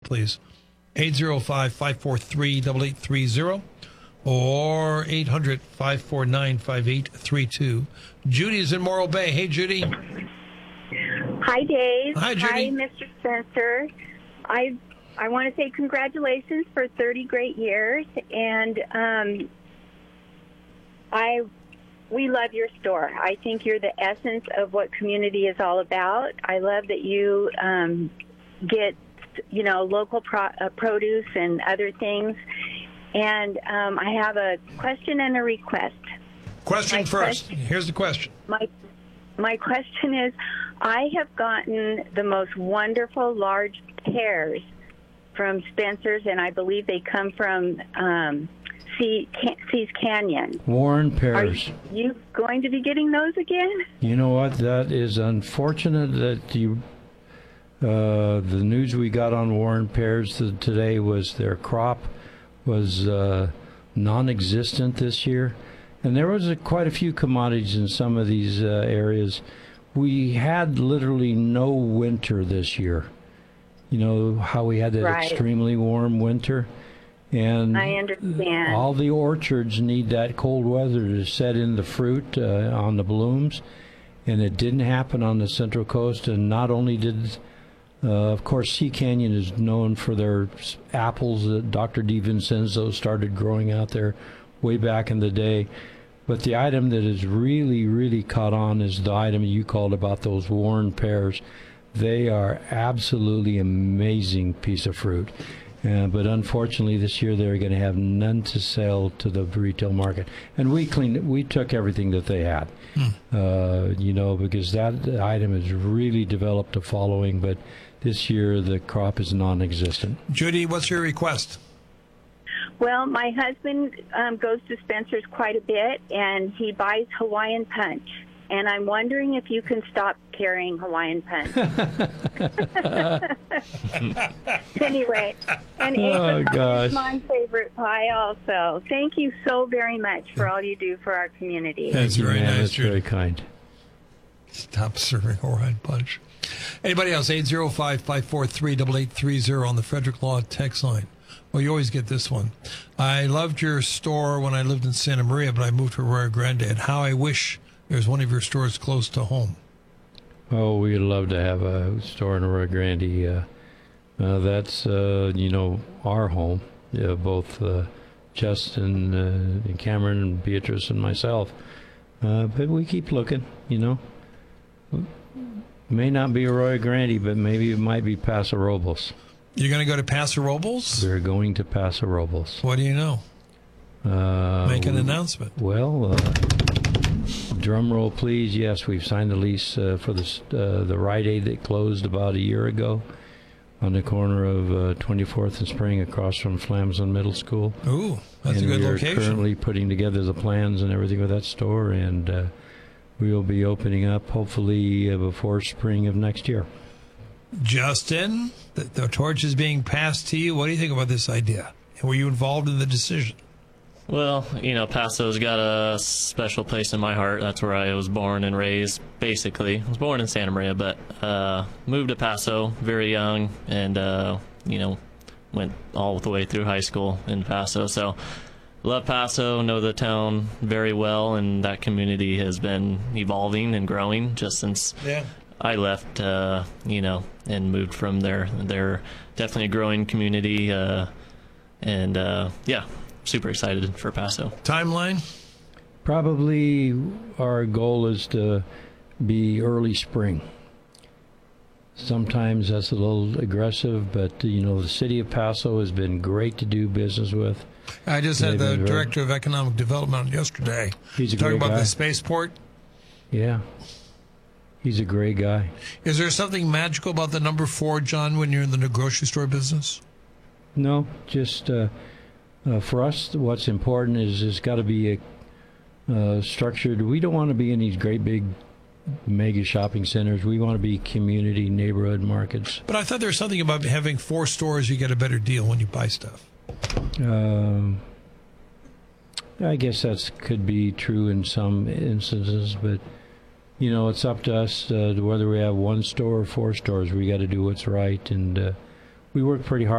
please. 805-543-8830 or 800-549-5832. Judy is in Morro Bay. Hey, Judy. Hi, Dave. Hi, Judy. Hi, Mr. Spencer. I want to say congratulations for 30 great years, and we love your store. I think you're the essence of what community is all about. I love that you get, local produce and other things. And I have a question and a request. Question first. Here's the question. My question is, I have gotten the most wonderful large pears from Spencer's, and I believe they come from Seas Canyon. Warren pears. Are you going to be getting those again? You know what? That is unfortunate that the news we got on Warren pears today was their crop was non-existent this year. And there was quite a few commodities in some of these areas. We had literally no winter this year. You know how we had that extremely warm winter? And I understand. All the orchards need that cold weather to set in the fruit on the blooms. And it didn't happen on the Central Coast. And not only did, of course, Sea Canyon is known for their apples that Dr. DiVincenzo started growing out there way back in the day. But the item that has really, really caught on is the item you called about those Warren pears. They are absolutely amazing piece of fruit. But unfortunately, this year they're going to have none to sell to the retail market. And we took everything that they had, because that item has really developed a following. But this year the crop is non-existent. Judy, what's your request? Well, my husband goes to Spencer's quite a bit, and he buys Hawaiian Punch. And I'm wondering if you can stop carrying Hawaiian Punch. Anyway, and Apricot is my favorite pie also. Thank you so very much for all you do for our community. That's very nice, That's Judy. very kind. Stop serving Hawaiian Punch. Anybody else? 805-543-8830 on the Frederick Law text line. Well, you always get this one. I loved your store when I lived in Santa Maria, but I moved to Arroyo Grande, and how I wish there's one of your stores close to home. Oh, we'd love to have a store in Arroyo Grande. That's, our home, both Justin and Cameron and Beatrice and myself. But we keep looking, May not be Arroyo Grande, but maybe it might be Paso Robles. You're going to go to Paso Robles? We're going to Paso Robles. What do you know? Make an announcement. Well, drum roll, please. Yes, we've signed the lease for the Rite Aid that closed about a year ago on the corner of 24th and Spring across from Flamson Middle School. Ooh, that's a good location. We're currently putting together the plans and everything with that store, and we will be opening up hopefully before spring of next year. Justin, the torch is being passed to you. What do you think about this idea? Were you involved in the decision? Well, Paso's got a special place in my heart. That's where I was born and raised, basically. I was born in Santa Maria, but moved to Paso very young and, went all the way through high school in Paso. So love Paso, know the town very well, and that community has been evolving and growing just since I left, and moved from there. They're definitely a growing community, super excited for Paso. Timeline? Probably our goal is to be early spring. Sometimes that's a little aggressive, but, the city of Paso has been great to do business with. I just had the Director of Economic Development yesterday. He's a talking great about guy. the spaceport. Yeah. He's a great guy. Is there something magical about the number 4, John, when you're in the grocery store business? No, just for us, what's important is it's got to be structured. We don't want to be in these great big mega shopping centers. We want to be community neighborhood markets. But I thought there was something about having 4 stores, you get a better deal when you buy stuff. I guess that could be true in some instances, but it's up to us whether we have 1 store or 4 stores. We got to do what's right, and we work pretty hard